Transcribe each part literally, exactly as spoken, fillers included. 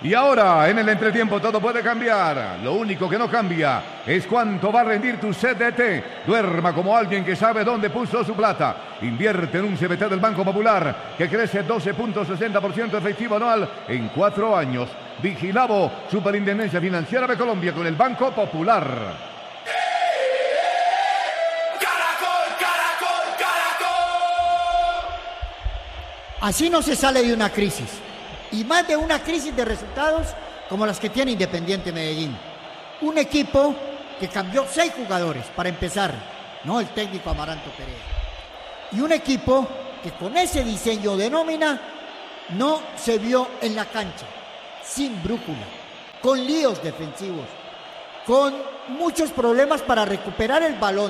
Y ahora, en el entretiempo, todo puede cambiar. Lo único que no cambia es cuánto va a rendir tu C D T. Duerma como alguien que sabe dónde puso su plata. Invierte en un C B T del Banco Popular que crece doce punto sesenta por ciento efectivo anual en cuatro años. Vigilado Superintendencia Financiera de Colombia con el Banco Popular. Así no se sale de una crisis. Y más de una crisis de resultados como las que tiene Independiente Medellín. Un equipo que cambió seis jugadores, para empezar, no el técnico Amaranto Perea. Y un equipo que con ese diseño de nómina no se vio en la cancha, sin brújula, con líos defensivos, con muchos problemas para recuperar el balón,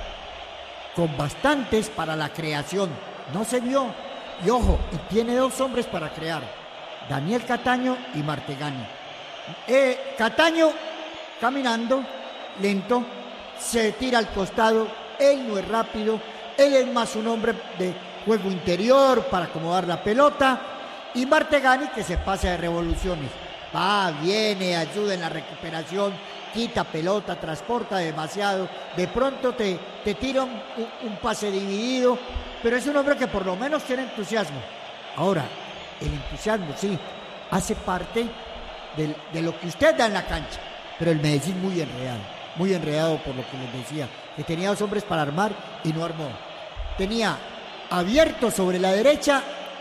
con bastantes para la creación. No se vio. Y ojo, y tiene dos hombres para crear. Daniel Cataño y Martegani. Eh, Cataño caminando lento, se tira al costado, él no es rápido, él es más un hombre de juego interior para acomodar la pelota, y Martegani que se pasa de revoluciones, va, viene, ayuda en la recuperación, quita pelota, transporta demasiado, de pronto te, te tira un, un pase dividido, pero es un hombre que por lo menos tiene entusiasmo. Ahora, el entusiasmo, sí, hace parte de, de lo que usted da en la cancha, pero el Medellín muy enredado, muy enredado por lo que les decía, que tenía dos hombres para armar y no armó. Tenía abierto sobre la derecha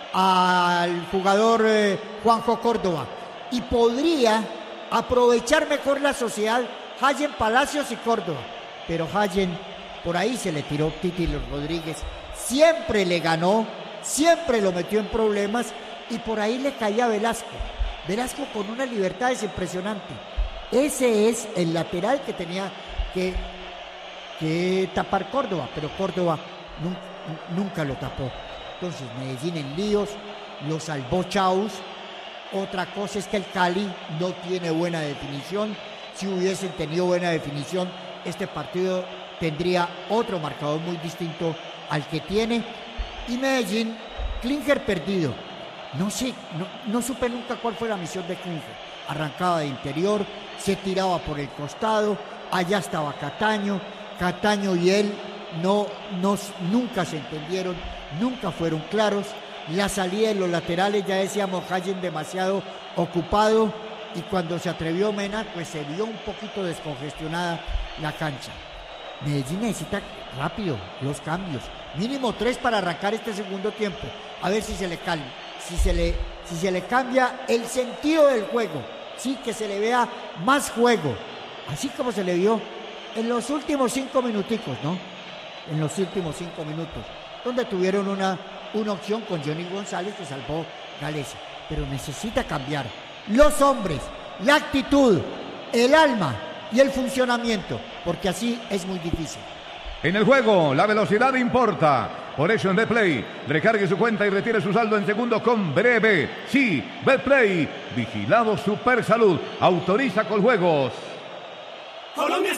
al jugador eh, Juanjo Córdoba, y podría aprovechar mejor la sociedad Hayen Palacios y Córdoba, pero Hayen por ahí se le tiró Titi Rodríguez, siempre le ganó, siempre lo metió en problemas, y por ahí le caía Velasco. Velasco con una libertad es impresionante. Ese es el lateral que tenía que, que tapar Córdoba, pero Córdoba nunca, nunca lo tapó. Entonces Medellín en líos, lo salvó Chaus. Otra cosa es que el Cali no tiene buena definición. Si hubiesen tenido buena definición, este partido tendría otro marcador muy distinto al que tiene. Y Medellín, Klinger perdido. No sé, no, no supe nunca cuál fue la misión de Klinger. Arrancaba de interior, se tiraba por el costado, allá estaba Cataño. Cataño y él no, no, nunca se entendieron, nunca fueron claros. La salida de los laterales, ya decíamos, Hayen demasiado ocupado, y cuando se atrevió Mena, pues se vio un poquito descongestionada la cancha. Medellín necesita rápido los cambios, mínimo tres para arrancar este segundo tiempo, a ver si se le calma, si se le, si se le cambia el sentido del juego, sí, que se le vea más juego, así como se le vio en los últimos cinco minuticos, ¿no? En los últimos cinco minutos, donde tuvieron una, una opción con Johnny González que salvó Galeza, pero necesita cambiar los hombres, la actitud, el alma y el funcionamiento, porque así es muy difícil. En el juego, la velocidad importa. Por eso en Betplay, recargue su cuenta y retire su saldo en segundo con breve. Sí, Betplay, vigilado Super Salud, autoriza con juegos. Colombia.